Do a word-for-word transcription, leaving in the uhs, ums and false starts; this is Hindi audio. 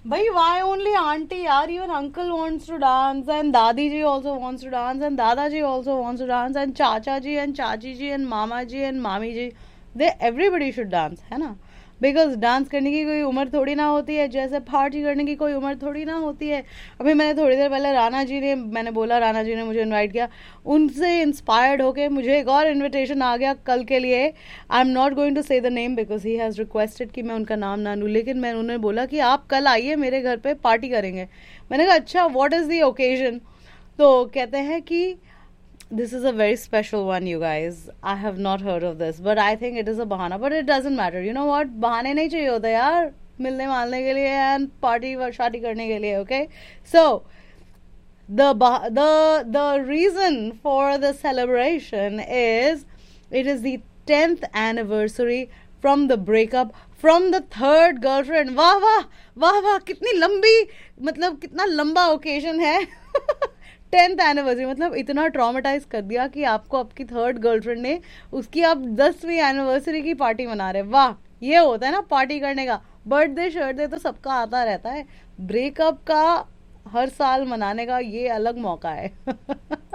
भाई why only auntie यार, even uncle wants to dance and दादी जी also wants to dance and दादा जी also wants to dance and चाचा जी and चाची जी and मामा जी and मामी जी, they everybody should dance, है ना? बिकॉज डांस करने की कोई उम्र थोड़ी ना होती है, जैसे पार्टी करने की कोई उम्र थोड़ी ना होती है। अभी मैंने थोड़ी देर पहले राणा जी ने, मैंने बोला राणा जी ने मुझे इनवाइट किया, उनसे इंस्पायर्ड होके मुझे एक और इनविटेशन आ गया कल के लिए। I am not going to से the name because he has requested कि मैं उनका नाम ना लूँ, लेकिन मैं उन्होंने बोला कि आप कल आइए मेरे घर पे पार्टी करेंगे। मैंने कहा अच्छा, व्हाट इज़ द ओकेजन? तो कहते हैं कि this is a very special one, you guys. I have not heard of this, but I think it is a bahana. But it doesn't matter. You know what? बहाने नहीं चाहिए होते यार मिलने मालने के लिए and party व शादी करने के लिए. Okay, so the the the reason for the celebration is it is the tenth anniversary from the breakup from the third girlfriend. वाह वाह वाह वाह, कितनी लंबी, मतलब कितना लंबा ओकेजन है। टेंथ एनिवर्सरी मतलब इतना ट्रॉमेटाइज कर दिया कि आपको आपकी थर्ड गर्लफ्रेंड ने उसकी आप दसवीं एनिवर्सरी की पार्टी मना रहे। वाह, ये होता है ना पार्टी करने का। बर्थडे शर्डे तो सबका आता रहता है, ब्रेकअप का हर साल मनाने का ये अलग मौका है।